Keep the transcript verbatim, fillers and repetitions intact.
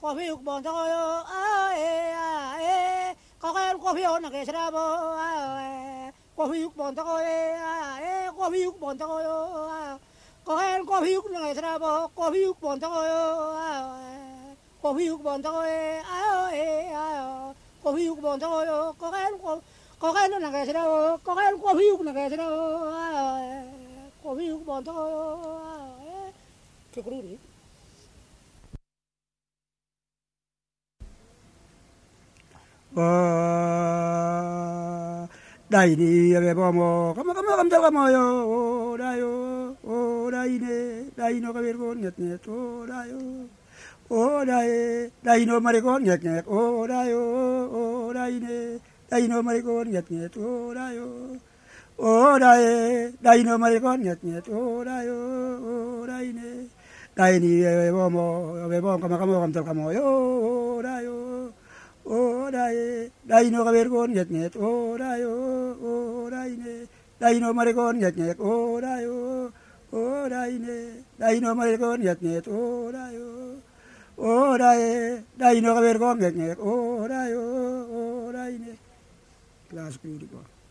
Kopi ukbon takoyo ae ae kokel kopi ona kesrabo ae kopi ukbon takoyo ae kopi ukbon takoyo kokel kopi uk na kesrabo kopi ukbon takoyo ae kopi ukbon takoyo ae ae kopi ukbon takoyo kokel kokel na kesrabo kokel kopi uk na kesrabo ae kopi ukbon takoyo ae kekururi 어, 라이니 여배보모 가마가마 감자가마요 오라요 오라이네 라이노가 베르고 넷네 오라요 오라에 라이노 마리고 넷네 오라요 오라이네 라이노 마리고 넷네 오라요 오라에 라이노 마리고 넷네 오라요 오라이네 라이니 여배보모 여배보모 가마가마 감자가마요 오라요 오라에 라이노가 베르곤 옅옅 오라요 오라이네 라이노 마리곤 옅옅 오라요 오라이네 라이노 마리곤 옅옅 오라요 오라에 라이노가 베르곤 옅옅 오라요 오라이네 클라스 그리고